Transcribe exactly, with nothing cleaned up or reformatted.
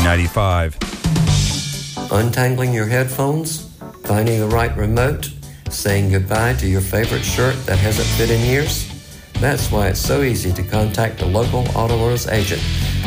ninety-five. Untangling your headphones? Finding the right remote? Saying goodbye to your favorite shirt that hasn't fit in years? That's why it's so easy to contact the local Auto Owners agent.